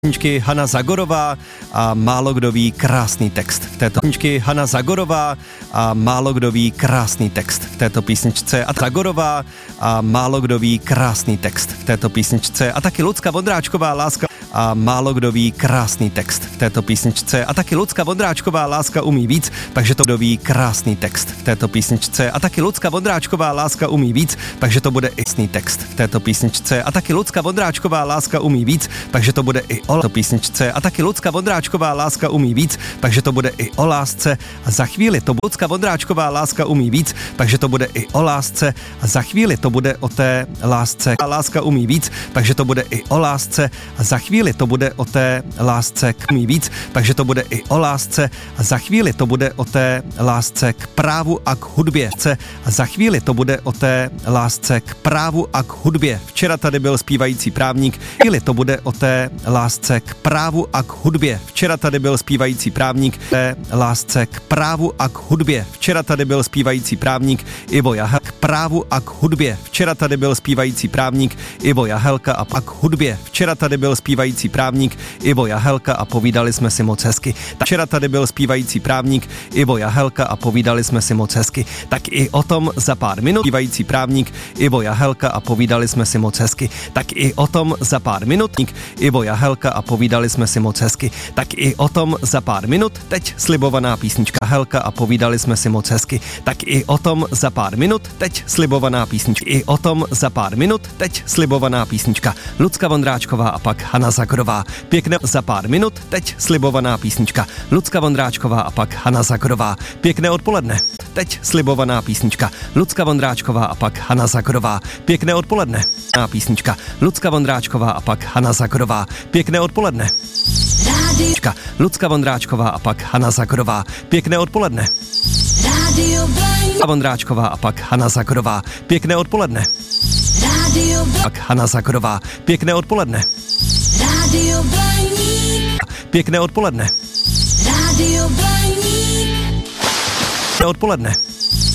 Hana Zagorová a málo kdo ví krásný text v této písničky. Hana Zagorová a málo kdo ví krásný text v této písničce. A Zagorová a málo kdo ví krásný text v této písničce. A taky Lucka Vondráčková Láska a málo kdo ví krásný text v této písničce. A taky Lucka Vondráčková Láska umí víc, takže to kdo ví krásný text v této písničce. A taky Lucka Vondráčková Láska umí víc, takže to bude i jasný text v této písničce. A taky Lucka Vondráčková Láska umí víc, takže to bude i o písničce. A taky Lucka Vondráčková Láska umí víc, takže to bude i o lásce. A za chvíli to Lucka Vondráčková Láska umí víc, takže to bude i o lásce. A za chvíli to bude o té lásce. A láska umí víc, takže to bude i o lásce. A za chvíli to bude o té lásce k umí víc, takže to bude i o lásce. A za chvíli to bude o té lásce k právu a k hudbě. A za chvíli to bude o té lásce k právu a k hudbě. Včera tady byl zpívající právník, chvíli to bude o té lásce k právu a k hudbě. Včera tady byl zpívající právník, té lásce k právu a k hudbě. Včera tady byl zpívající právník Ivo Jahelka k právu a k hudbě. Včera tady byl zpívající právník Ivo Jahelka a k hudbě. Včera tady byl zpívající právník Ivo Jahelka a povídali jsme si moc hezky. Včera tady byl zpívající právník Ivo Jahelka a povídali jsme si moc hezky. Tak i o tom za pár minut. Zpívající právník Ivo Jahelka a povídali jsme si moc hezky. Tak i o tom za pár minut. Ivo Jahelka a povídali jsme si moc hezky. Tak i o tom za pár minut. Teď slibovaná písnička Helka a povídali jsme si moc hezky. Tak i o tom za pár minut. Teď slibovaná písnička. I o tom za pár minut. Teď slibovaná písnička. Lucka Vondráčková a pak Hana Zagorová. Pěkné za pár minut. Teď slibovaná písnička. Lucka Vondráčková a pak Hana Zagorová. Pěkné odpoledne. Teď slibovaná písnička. Lucka Vondráčková a pak Hana Zagorová. Pěkné odpoledne. Písnička. Lucka Vondráčková a pak Hana Zagorová. Pěkné odpoledne. Lucka Vondráčková a pak Hana Zagorová. Pěkné odpoledne. Lucka Vondráčková a pak Hana Zagorová. Pěkné odpoledne. Pak Hana Zagorová. Pěkné odpoledne. Pěkné odpoledne. Odpoledne.